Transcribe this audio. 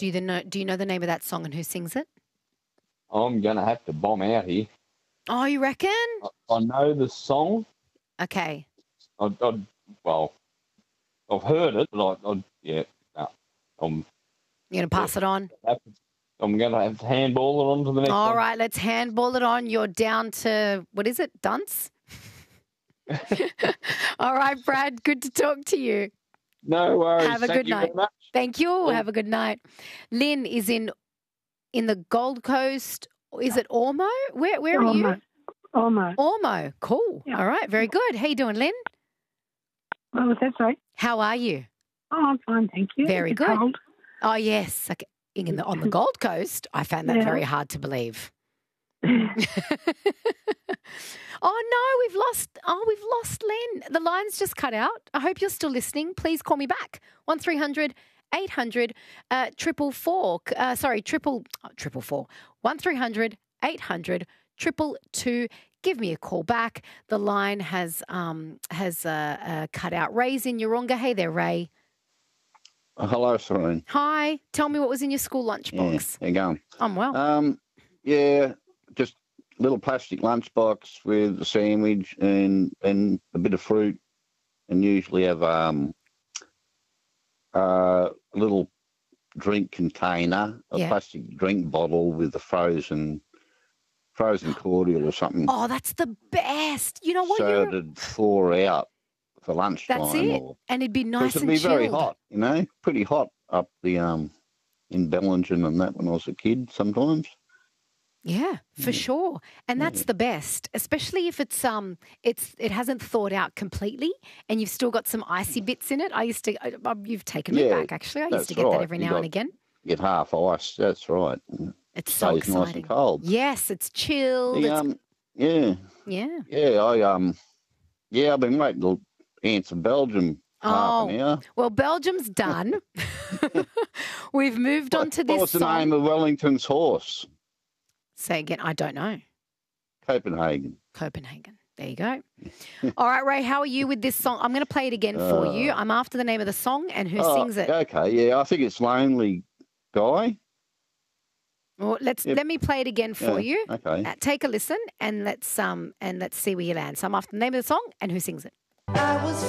Do you know the name of that song and who sings it? I'm going to have to bomb out here. Oh, you reckon? I know the song. Okay. I've heard it, but I'm You're going to pass it on? I'm going to have to handball it on to the next one. All right, let's handball it on. You're down to, what is it, dunce? All right, Brad, good to talk to you. No worries. Have a good night. Thank you. Have a good night. Lynn is in the Gold Coast. Is it Ormo? Where are you? Ormo. Cool. Yeah. All right, very good. How you doing, Lynn? Well, that's right. How are you? Oh, I'm fine, thank you. Very good. Cold. Oh, yes. Okay. On the Gold Coast, I found that very hard to believe. Oh no, we've lost Lynn. The line's just cut out. I hope you're still listening. Please call me back. 1300 800 444. Sorry, triple 1300 800 222. Give me a call back. The line has cut out. Ray's in Yeronga. Hey there, Ray. Hello, Serene. Hi. Tell me what was in your school lunchbox. Yeah, how you going? I'm well. Yeah, just a little plastic lunchbox with a sandwich and a bit of fruit, and usually have a little drink container, a plastic drink bottle with a frozen cordial or something. Oh, that's the best. You know what? So it'd thaw out for lunchtime. That's it. And it'd be nice and chilled. It'd be very hot, pretty hot up the in Bellingen and that when I was a kid sometimes. Yeah, for sure. And that's the best, especially if it hasn't thawed out completely and you've still got some icy bits in it. You've taken me back actually. I used to get that every now and again. Get half ice, that's right. It's so exciting. Nice and cold. Yes, it's chilled. I've been waiting to answer Belgium half an hour. Well, Belgium's done. We've moved on to this What's the name of Wellington's horse? Say again. I don't know. Copenhagen. There you go. All right, Ray, how are you with this song? I'm going to play it again for you. I'm after the name of the song and who sings it. Okay, yeah, I think it's Lonely Guy. Well, let me play it again for you. Okay. Take a listen and let's see where you land. So I'm after the name of the song and who sings it. I was